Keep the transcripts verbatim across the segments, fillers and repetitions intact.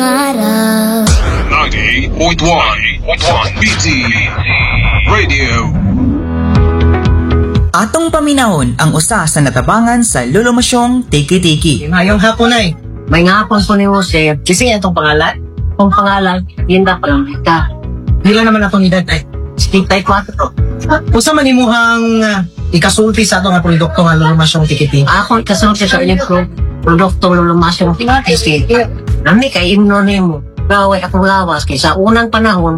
araw. ninety-eight point one B T Radio. Atong paminahon ang usa sa natabangan sa lulumasyong tiki-tiki. Ngayong hapon ay, May nga po po ni Jose. kasi itong pangalan, Kung pangalan, yun na palang kita. nila naman atong edad ay. Stitay kwatro. Usa man imuhang uh, ikasulti sa atong nga produkto nga lulumasyong tikiti. Ako kasunod sa inyong pro produkto lulumasyong tikiti. Nami kay imno nimo. Gaway akong lawas kay sa unang panahon,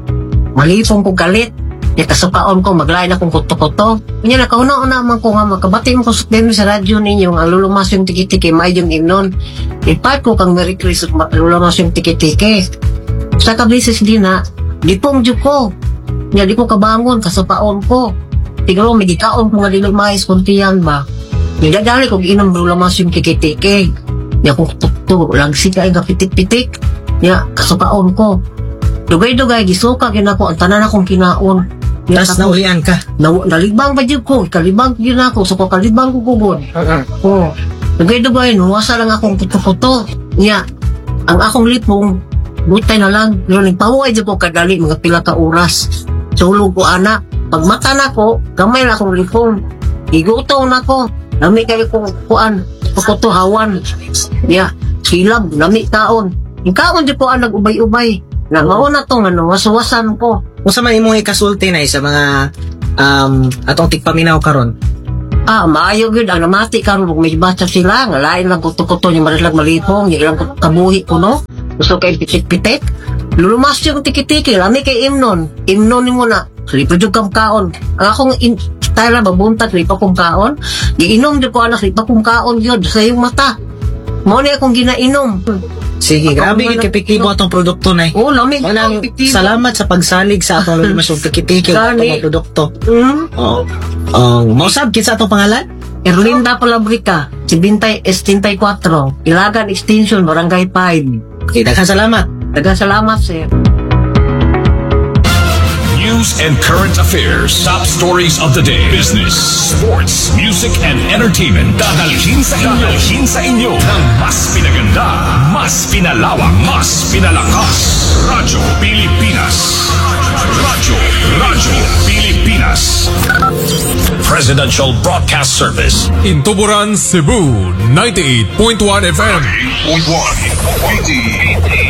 malipong ko galit. Di kasukaon ko, maglain akong kuto-kuto. Kanya nakauna-una man ko nga magkabati mo ko sa radyo ninyo nga lulumasyong tikitiki, may yung imnon. Ipat ko kang Merry Christmas lulumasyong tikitiki. Sa kablisis din na, di pong dyo ko. Nga di ko kabangon, kasupaon ko. Tigaro, may gikaon ko nga dilumais kuntiyan ba. Nidadali kong inom lulumasyong tikitiki. Nga kung kuto-kuto, lagsik ay kapitik-pitik. Nga, kasupaon ko. Dugay-dugay, gisuka, ginako, ang tanan akong kinaon. Tapos naulian ka. Na, nalibang ba dyan ko? Kalibang yun ako. So, kung kalibang ko kubon. Uh-huh. Oo. Dugay-dugay, nuwasa lang akong puto-puto. Nga, ang akong lipong, butay na lang. Pero nagpaway dyan ko kadali, mga pila ka oras. Sulog ko, anak. Pag mata na ko, gamay na akong lipong. Iguto na ko. Nami kayo kong kuan. Puto hawan. Nga, silab, nami kaon. Yung kaon dyan ko, anak, ubay-ubay. Na mauna to, ano, waswasan ko. Usa man imong ikasulti na sa mga um, atong tigpaminaw karon. Ah, maayo gud ang namati karon kung may bata sila, nga lain lang kuto-kuto niya marilag malipong, niya lang kabuhi ko no. Gusto kay pitik-pitik. Lulumas yung tiki-tiki, lami kay imnon. Imnon ni mo na, lipo jud kam kaon. Ang akong in style babuntat lipo kong kaon. Giinom jud ko anak lipo kong kaon jud sa iyong mata. Mo ni akong ginainom. Sige, grabe Ako, epektibo atong produkto na. Oh, lami. Walang salamat sa pagsalig sa atong lulumasyong tikitiki atong mga produkto. Hmm? Oh. Oh, mausab kinsa atong pangalan? Erlinda Palabrica, Sibintay Estintay four, Ilagan Extension, Barangay five. Okay, daghang salamat. Daghang salamat, sir. News and current affairs. Top stories of the day. Business, sports, music, and entertainment. Dadalhin sa inyo. Dadalhin sa inyo ng mas pinaganda, mas pinalawak, mas pinalakas. Radyo Pilipinas. Radyo, Radyo Pilipinas. Presidential Broadcast Service. In Tuburan, Cebu, ninety-eight point one F M. ninety-eight point one B T